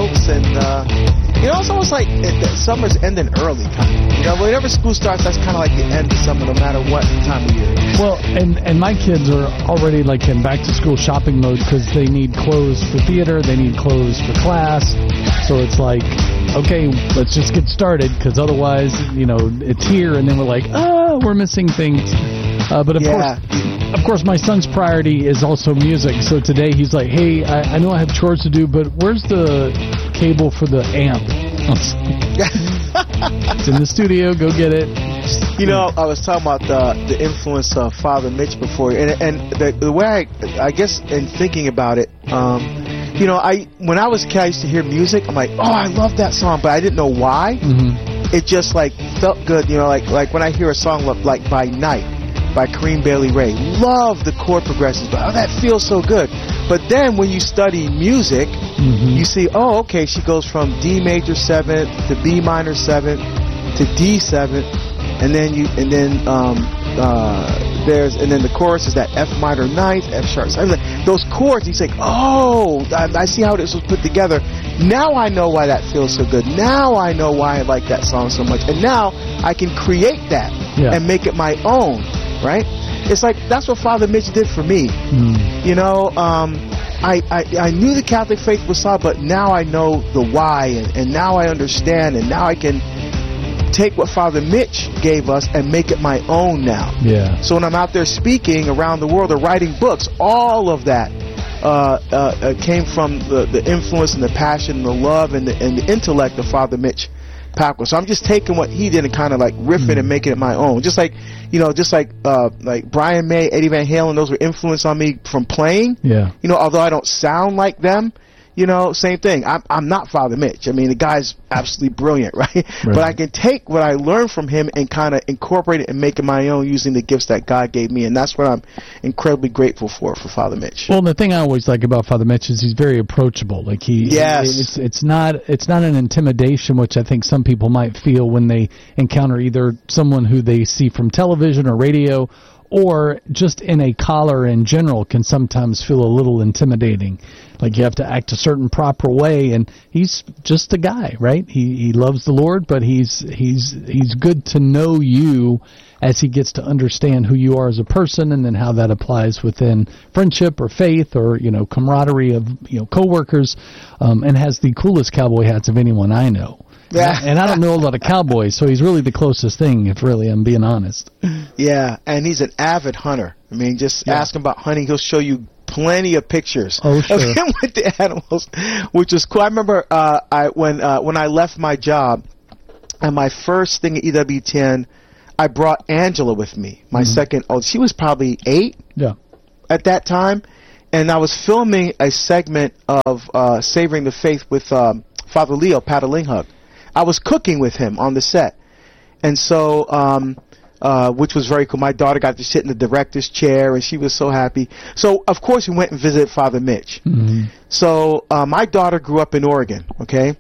folks, and it's almost like summer's ending early, kind of. Whenever school starts, that's kind of like the end of summer, no matter what time of year. Well, and my kids are already like in back-to-school shopping mode because they need clothes for theater, they need clothes for class, so it's like, okay, let's just get started, because otherwise, it's here, and then we're like, we're missing things. But of course, my son's priority is also music. So today he's like, hey, I know I have chores to do, but where's the cable for the amp? It's in the studio. Go get it. I was talking about the influence of Father Mitch before, and the way I guess in thinking about it, when I was a kid, I used to hear music. I'm like, I love that song, but I didn't know why. Mm-hmm. It just felt good, like when I hear a song like By Night by Kareem Bailey Ray. Love the chord progressions, but that feels so good. But then when you study music, mm-hmm. you see, okay, she goes from D major 7th to B minor 7th to D 7th, and then the chorus is that F minor 9th, F sharp 7th. Those chords, you say, I see how this was put together. Now I know why that feels so good. Now I know why I like that song so much. And now I can create that and make it my own, right? It's like, that's what Father Mitch did for me. I knew the Catholic faith was solid, but now I know the why, and now I understand, and now I can take what Father Mitch gave us and make it my own now. Yeah. So when I'm out there speaking around the world or writing books, all of that came from the influence and the passion and the love and the intellect of Father Mitch Pacwa. So I'm just taking what he did and kind of like riffing and making it my own. Just like Brian May, Eddie Van Halen, those were influence on me from playing. Yeah. Although I don't sound like them, same thing. I'm not Father Mitch. I mean, the guy's absolutely brilliant, right? But I can take what I learned from him and kind of incorporate it and make it my own using the gifts that God gave me, and that's what I'm incredibly grateful for Father Mitch. Well, the thing I always like about Father Mitch is he's very approachable. Like it's not an intimidation, which I think some people might feel when they encounter either someone who they see from television or radio, or just in a collar in general can sometimes feel a little intimidating. Like you have to act a certain proper way, and he's just a guy, right? He loves the Lord, but he's good to know you as he gets to understand who you are as a person, and then how that applies within friendship or faith or camaraderie of coworkers, and has the coolest cowboy hats of anyone I know. Yeah. And I don't know a lot of cowboys, so he's really the closest thing, if really I'm being honest. Yeah, and he's an avid hunter. I mean, just ask him about hunting. He'll show you plenty of pictures of him with the animals, which is cool. I remember when I left my job, and my first thing at EWTN, I brought Angela with me, my second old. She was probably 8 at that time, and I was filming a segment of Savoring the Faith with Father Leo Patalinghug. I was cooking with him on the set, and so which was very cool. My daughter got to sit in the director's chair, and she was so happy. So of course we went and visited Father Mitch. Mm-hmm. So my daughter grew up in Oregon, okay,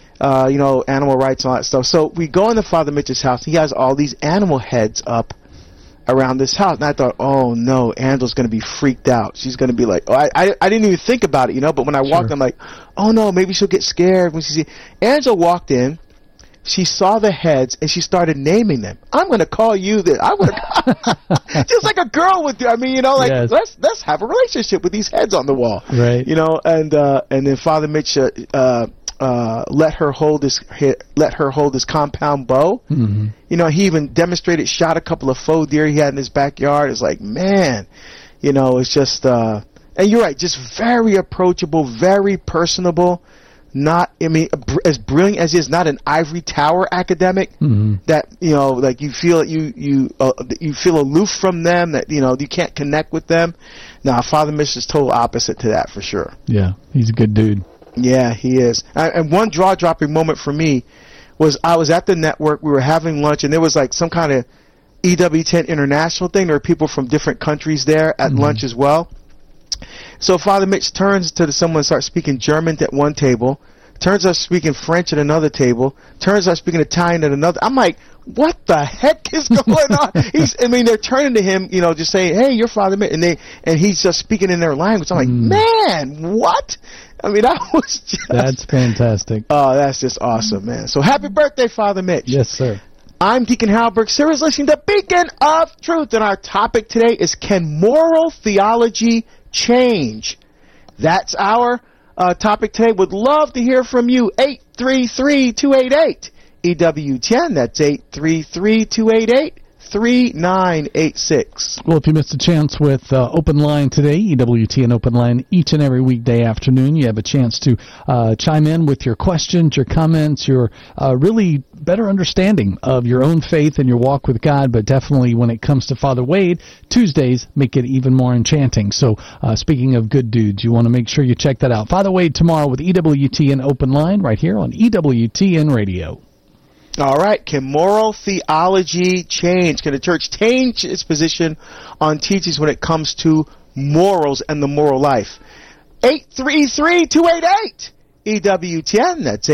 animal rights and all that stuff. So we go into Father Mitch's house. He has all these animal heads up around this house, and I thought, oh no, Angela's going to be freaked out. She's going to be like, I didn't even think about it, but when I walked, I'm like, oh no, maybe she'll get scared when she sees. Angela walked in. She saw the heads, and she started naming them. I'm going to call you this. Just like a girl would do. I mean, let's have a relationship with these heads on the wall. Right. And then Father Mitch let her hold his compound bow. Mm-hmm. He even demonstrated, shot a couple of faux deer he had in his backyard. It's like, man, it's just, and you're right, just very approachable, very personable. As brilliant as he is, not an ivory tower academic that like you feel you feel aloof from them, that you can't connect with them. Now, Father Mitch is total opposite to that for sure. Yeah, he's a good dude. Yeah, he is. And one jaw-dropping moment for me was I was at the network. We were having lunch, and there was like some kind of EWTN international thing. There were people from different countries there at lunch as well. So Father Mitch turns to someone and starts speaking German at one table, Turns out speaking French at another table. Turns out speaking Italian at another. I'm like, what the heck is going on? They're turning to him, just saying, hey, you're Father Mitch. And he's just speaking in their language. I'm like, man, what? I was just... That's fantastic. Oh, that's just awesome, man. So happy birthday, Father Mitch. Yes, sir. I'm Deacon Harold Burke. Sarah's listening to Beacon of Truth. And our topic today is, can moral theology change? That's our topic today. Would love to hear from you. 833-288. EWTN, that's 833-288-3986. Well, if you missed a chance with Open Line today, EWTN Open Line, each and every weekday afternoon, you have a chance to chime in with your questions, your comments, your really better understanding of your own faith and your walk with God, but definitely when it comes to Father Wade, Tuesdays make it even more enchanting. So speaking of good dudes, you want to make sure you check that out. Father Wade tomorrow with EWTN Open Line right here on EWTN Radio. All right. Can moral theology change? Can the church change its position on teachings when it comes to morals and the moral life? 833-288 EWTN. That's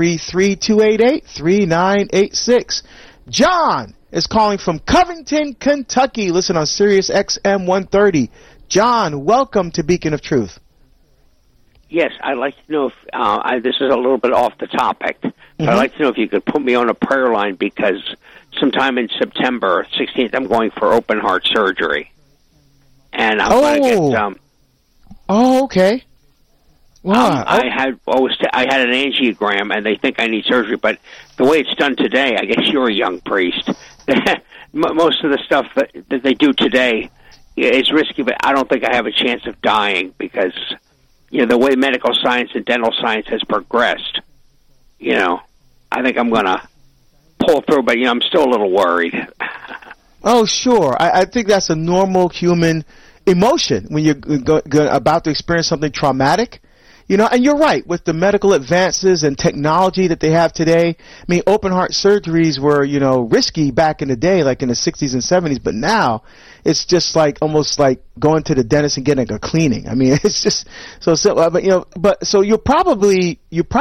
833-288-3986. John is calling from Covington, Kentucky. Listen on Sirius XM 130. John, welcome to Beacon of Truth. Yes, I'd like to know if this is a little bit off the topic. Mm-hmm. I'd like to know if you could put me on a prayer line, because sometime in September 16th, I'm going for open heart surgery, and I'm going to get. Okay. Wow. I had an angiogram, and they think I need surgery, but the way it's done today, I guess you're a young priest. Most of the stuff that they do today is risky, but I don't think I have a chance of dying, because the way medical science and dental science has progressed, I think I'm going to pull through, but, I'm still a little worried. Oh, sure. I think that's a normal human emotion when you're about to experience something traumatic. And you're right, with the medical advances and technology that they have today. Open heart surgeries were, risky back in the day, like in the 60s and 70s, but now it's just almost like going to the dentist and getting a cleaning. It's just so simple. But so you probably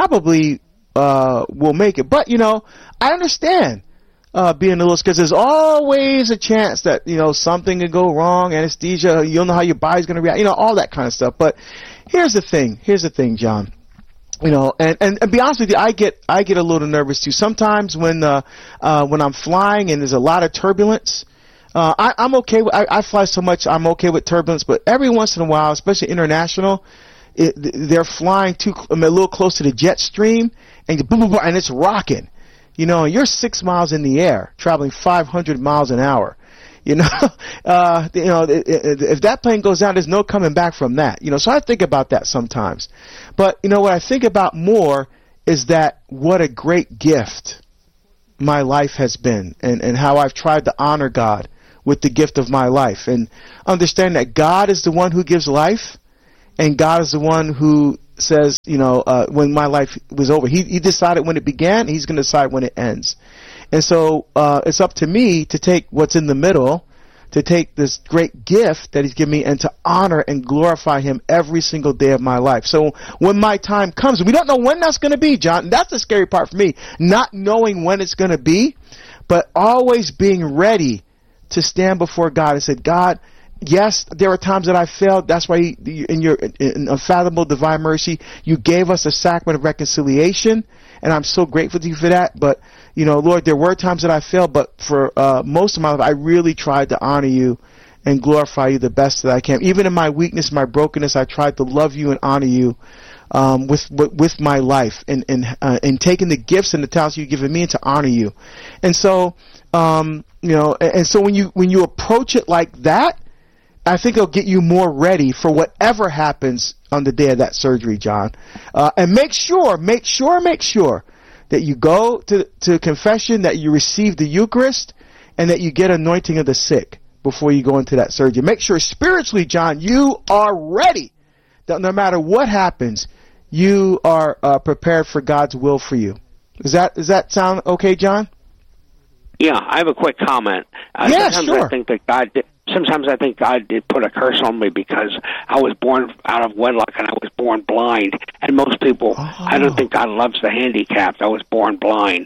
will make it. But, I understand being a little, because there's always a chance that, something could go wrong, anesthesia, you don't know how your body's going to react, all that kind of stuff. But here's the thing, John. And be honest with you, I get a little nervous too. Sometimes when I'm flying and there's a lot of turbulence, I'm okay with, I fly so much, I'm okay with turbulence, but every once in a while, especially international, they're flying a little close to the jet stream, and boom, boom, boom, and it's rocking. You're 6 miles in the air, traveling 500 miles an hour. If that plane goes down, there's no coming back from that. So I think about that sometimes. But, what I think about more is that what a great gift my life has been, and how I've tried to honor God with the gift of my life, and understand that God is the one who gives life, and God is the one who says, when my life was over, he decided when it began, he's going to decide when it ends. And so it's up to me to take what's in the middle, to take this great gift that he's given me, and to honor and glorify him every single day of my life. So when my time comes, and we don't know when that's going to be, John, and that's the scary part for me, not knowing when it's going to be, but always being ready to stand before God and say, God, yes, there are times that I failed. That's why in your unfathomable divine mercy, you gave us a sacrament of reconciliation, and I'm so grateful to you for that. But, Lord, there were times that I failed, but for most of my life, I really tried to honor you and glorify you the best that I can. Even in my weakness, my brokenness, I tried to love you and honor you with my life, and taking the gifts and the talents you've given me, and to honor you. And so, and so when you approach it like that, I think it'll get you more ready for whatever happens on the day of that surgery, John. And make sure that you go to confession, that you receive the Eucharist, and that you get anointing of the sick before you go into that surgery. Make sure spiritually, John, you are ready. That no matter what happens, you are prepared for God's will for you. Does that sound okay, John? Yeah, I have a quick comment. Sometimes sure. Sometimes I think God did put a curse on me because I was born out of wedlock and I was born blind. And most people, I don't think God loves the handicapped. I was born blind.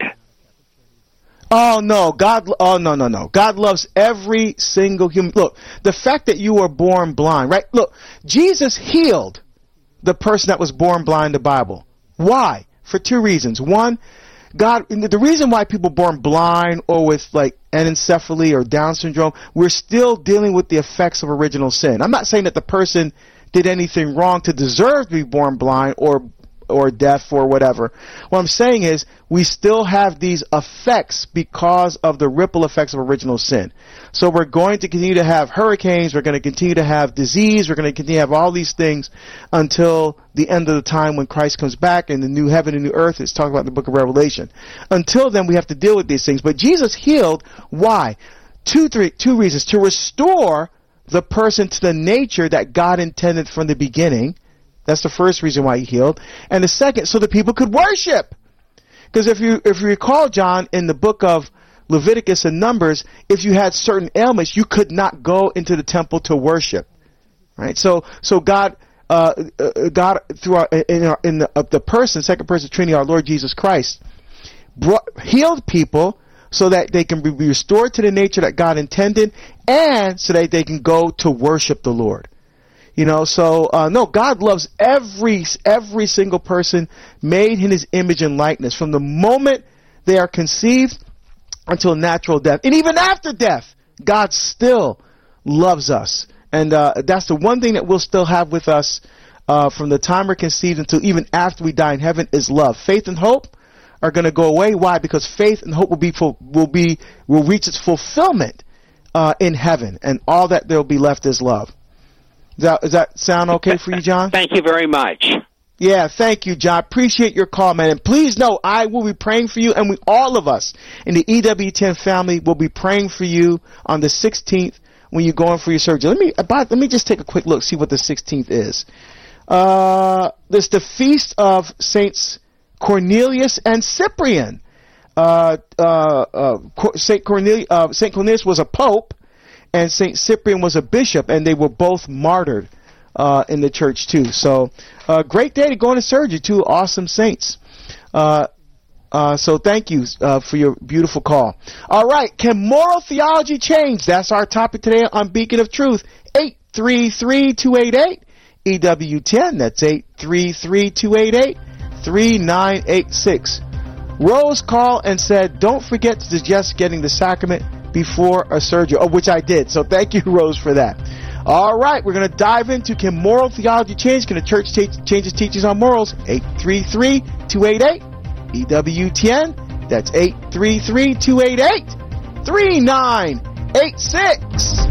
Oh, no. No. God loves every single human. Look, the fact that you were born blind, right? Look, Jesus healed the person that was born blind in the Bible. Why? For two reasons. One, the reason why people born blind or with like anencephaly or Down syndrome, we're still dealing with the effects of original sin. I'm not saying that the person did anything wrong to deserve to be born blind or deaf or whatever. What I'm saying is we still have these effects because of the ripple effects of original sin. So we're going to continue to have hurricanes, we're going to continue to have disease, we're going to continue to have all these things until the end of the time when Christ comes back and the new heaven and new earth is talking about in the book of Revelation. Until then we have to deal with these things. But Jesus healed. Why? Two reasons. To restore the person to the nature that God intended from the beginning. That's the first reason why he healed. And the second, so that people could worship. Because if you recall, John, in the book of Leviticus and Numbers, if you had certain ailments, you could not go into the temple to worship. Right? So God through the person, second person Trinity, our Lord Jesus Christ, healed people so that they can be restored to the nature that God intended, and so that they can go to worship the Lord. No, God loves every single person made in his image and likeness from the moment they are conceived until natural death. And even after death, God still loves us. And that's the one thing that we'll still have with us from the time we're conceived until even after we die in heaven is love. Faith and hope are going to go away. Why? Because faith and hope will reach its fulfillment in heaven, and all that there will be left is love. Does that sound okay for you, John? Thank you very much. Yeah, thank you, John. Appreciate your call, man. And please know I will be praying for you, and all of us in the EWTN family will be praying for you on the 16th when you're going for your surgery. Let me just take a quick look, see what the 16th is. There's the feast of Saints Cornelius and Cyprian. Saint Cornelius was a pope, and St. Cyprian was a bishop, and they were both martyred in the church too. So great day to go into surgery. Two awesome saints. So thank you for your beautiful call. All right, can moral theology change? That's our topic today on Beacon of Truth. 833-288 EWTN. That's 833-288-3986. Rose called and said, don't forget to suggest getting the sacrament before a surgery, which I did. So thank you, Rose, for that. All right, we're going to dive into, can moral theology change? Can the church change its teachings on morals? 833-288 EWTN. That's 833-288-3986.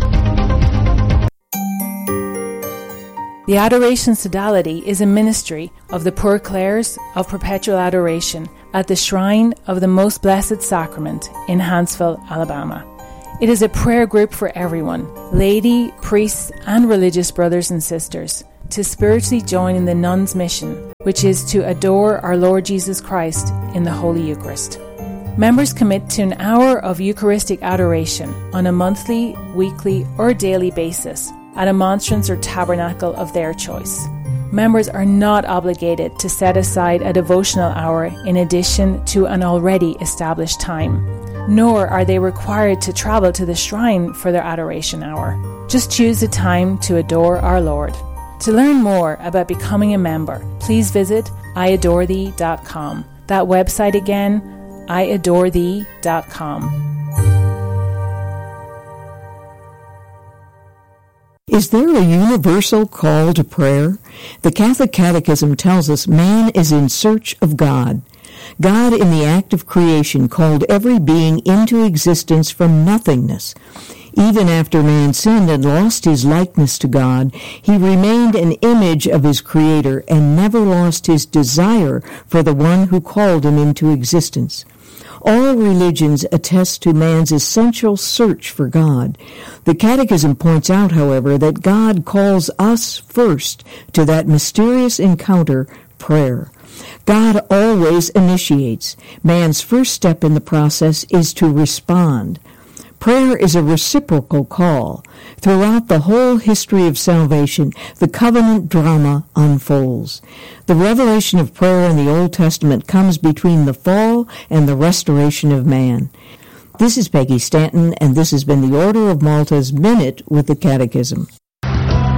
The Adoration Sodality is a ministry of the Poor Clares of Perpetual Adoration at the Shrine of the Most Blessed Sacrament in Huntsville, Alabama. It is a prayer group for everyone, laity, priests, and religious brothers and sisters, to spiritually join in the nuns' mission, which is to adore our Lord Jesus Christ in the Holy Eucharist. Members commit to an hour of Eucharistic adoration on a monthly, weekly, or daily basis at a monstrance or tabernacle of their choice. Members are not obligated to set aside a devotional hour in addition to an already established time, nor are they required to travel to the shrine for their adoration hour. Just choose a time to adore our Lord. To learn more about becoming a member, please visit iadorethee.com. That website again, iadorethee.com. Is there a universal call to prayer? The Catholic Catechism tells us man is in search of God. God, in the act of creation, called every being into existence from nothingness. Even after man sinned and lost his likeness to God, he remained an image of his Creator and never lost his desire for the one who called him into existence. All religions attest to man's essential search for God. The Catechism points out, however, that God calls us first to that mysterious encounter prayer. God always initiates. Man's first step in the process is to respond. Prayer is a reciprocal call. Throughout the whole history of salvation, the covenant drama unfolds. The revelation of prayer in the Old Testament comes between the fall and the restoration of man. This is Peggy Stanton, and this has been the Order of Malta's Minute with the Catechism.